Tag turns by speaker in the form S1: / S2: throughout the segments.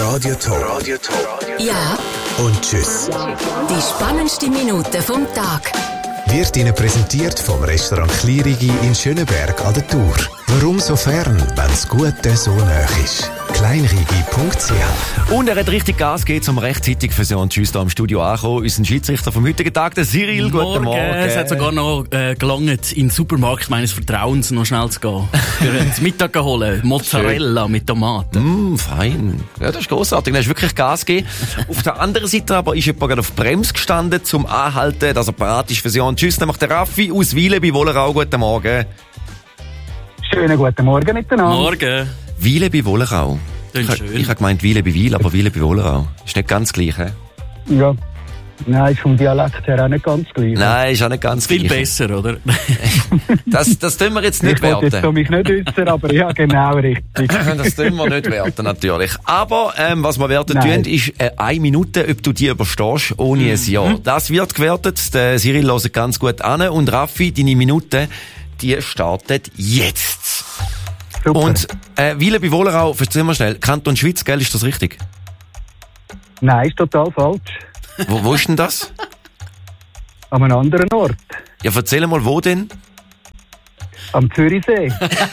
S1: Radio Top.
S2: Ja.
S1: Und tschüss.
S2: Die spannendsten Minuten vom Tag.
S1: Wird Ihnen präsentiert vom Restaurant Klirigi in Schöneberg an der Tour. Warum so fern, wenn das Gute so nah ist? kleinrigi.ch.
S3: Und er hat richtig Gas gegeben, um rechtzeitig für so und tschüss da im Studio anzukommen. Unser Schiedsrichter vom heutigen Tag, der Cyril. Guten Morgen.
S4: Es hat sogar noch gelangt, in den Supermarkt meines Vertrauens noch schnell zu gehen. Für das Mittag holen. Mozzarella mit Tomaten.
S3: Fein. Ja, das ist grossartig. Du hast wirklich Gas gegeben. Auf der anderen Seite aber ist jemand gerade auf die Bremse gestanden, zum Anhalten, dass er parat ist für so und tschüss. Nämlich der Raffi aus Wiele bei Wollerau. Guten Morgen.
S5: Schönen guten Morgen miteinander.
S4: Morgen.
S3: Wiele bei Wollerau. Ich habe gemeint Wiele bei Wiel, aber Wiele bei Wollerau. Ist nicht ganz gleich, he?
S5: Ja. Nein, ist vom Dialekt her auch nicht ganz gleich.
S3: Nein, ist auch nicht ganz
S4: viel
S3: gleich.
S4: Besser, oder?
S3: Das tun wir jetzt nicht
S5: ich wollte
S3: werten.
S5: jetzt mich nicht äußern, aber ja, genau richtig.
S3: Das tun wir nicht werten, natürlich. Aber was wir werten tun, ist 1 Minute, ob du die überstehst, ohne ein Ja. Das wird gewertet. Der Cyril hört ganz gut an. Und Raffi, deine Minute, die startet jetzt.
S5: Super.
S3: Und Wiele bei Wollerau, erzähl mal schnell, Kanton Schweiz, gell, ist das richtig?
S5: Nein, ist total falsch.
S3: Wo ist denn das?
S5: An einem anderen Ort.
S3: Ja, erzähl mal, wo denn?
S5: Am Zürichsee.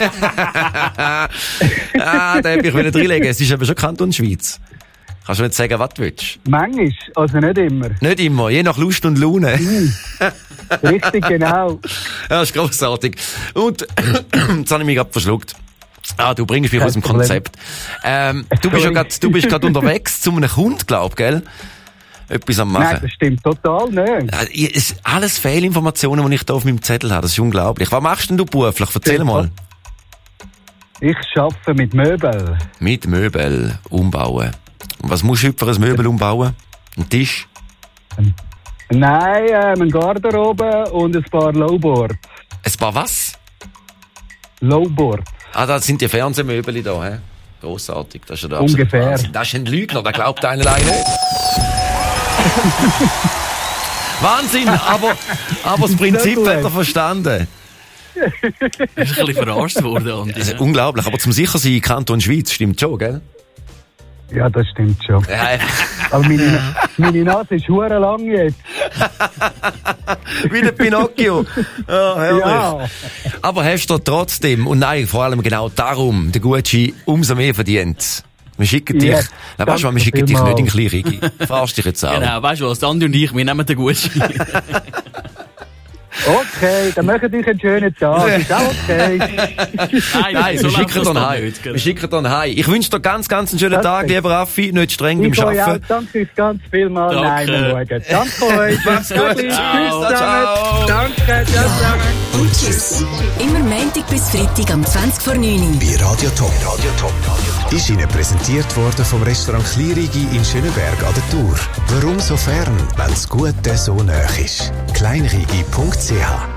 S3: Da hätte ich nicht reinlegen. Es ist aber schon Kanton Schweiz. Kannst du nicht sagen, was du willst?
S5: Manchmal, also nicht immer.
S3: Nicht immer, je nach Lust und Laune.
S5: Richtig, genau.
S3: Ja, das ist grossartig. Und jetzt habe ich mich gerade verschluckt. Du bringst mich aus dem Konzept. Du bist gerade unterwegs zu einem Kunden, glaub, gell? Etwas am Machen.
S5: Nein, das stimmt total nicht.
S3: Es ist alles Fehlinformationen, die ich da auf meinem Zettel habe. Das ist unglaublich. Was machst denn du beruflich? Erzähl mal.
S5: Ich arbeite mit Möbel.
S3: Mit Möbel umbauen. Und was musst du für ein Möbel umbauen? Ein Tisch?
S5: Nein, eine Garderobe und ein paar Lowboards.
S3: Ein paar was?
S5: Lowboards.
S3: Das sind die Fernsehmöbel da, hä? Grossartig. Das ist ja
S5: ungefähr.
S3: Wahnsinn. Das ist ein Lügner, der glaubt einer allein nicht. Wahnsinn, aber das Prinzip hat er verstanden.
S4: Ist ein bisschen verarscht worden, Andi.
S3: Also, unglaublich, aber zum Sichersein Kanton Schweiz stimmt schon, gell?
S5: Ja, das stimmt schon.
S3: Ja.
S5: Aber meine Nase ist hure lang jetzt.
S3: Wie der Pinocchio. Ja, herrlich.
S5: Ja.
S3: Aber hast du trotzdem, und nein, vor allem genau darum, der Gucci umso mehr verdient. Wir schicken dich, wir schicken dich nicht in Kleinrigi. Fahrst dich jetzt an.
S4: Genau, weißt du was, Andi und ich, wir nehmen den Gucci.
S5: Okay, dann machen dich einen schönen Tag. Ist auch okay.
S3: Nein, wir schicken dann heim. Wir schicken dann heim. Ich wünsche dir ganz einen schönen Tag, lieber Raffi. Nicht streng beim Arbeiten.
S5: Danke euch ganz vielmals.
S4: Danke.
S5: Nein, danke euch.
S3: Mach's gut.
S5: Tschüss
S3: Ciao.
S5: zusammen. Danke. Ciao.
S2: Und tschüss. Immer Montag bis Freitag am 20 vor 9 Uhr.
S1: Bei Radio Top. Ist Ihnen präsentiert worden vom Restaurant Klirigi in Schöneberg an der Tour. Warum so fern, wenn das Gute so nah ist? kleinrigi.ch